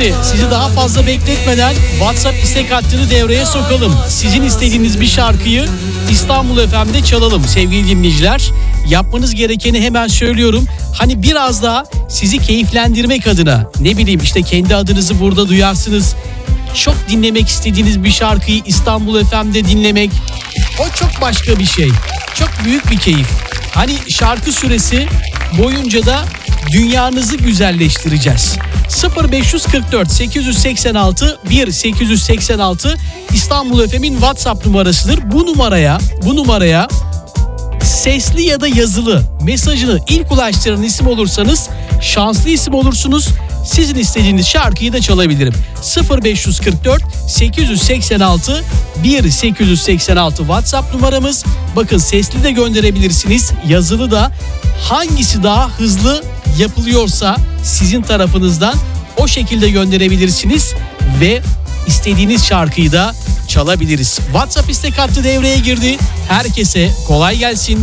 Şimdi sizi daha fazla bekletmeden WhatsApp istek hattını devreye sokalım. Sizin istediğiniz bir şarkıyı İstanbul FM'de çalalım sevgili dinleyiciler. Yapmanız gerekeni hemen söylüyorum. Hani biraz daha sizi keyiflendirmek adına, ne bileyim işte kendi adınızı burada duyarsınız. Çok dinlemek istediğiniz bir şarkıyı İstanbul FM'de dinlemek, o çok başka bir şey. Çok büyük bir keyif. Hani şarkı süresi boyunca da dünyanızı güzelleştireceğiz. 0544 886 1886 İstanbul FM'in WhatsApp numarasıdır. Bu numaraya sesli ya da yazılı mesajını ilk ulaştıran isim olursanız şanslı isim olursunuz. Sizin istediğiniz şarkıyı da çalabilirim. 0544 886 1886 WhatsApp numaramız. Bakın sesli de gönderebilirsiniz, yazılı da. Hangisi daha hızlı yapılıyorsa sizin tarafınızdan o şekilde gönderebilirsiniz ve istediğiniz şarkıyı da çalabiliriz. WhatsApp istek hattı devreye girdi. Herkese kolay gelsin.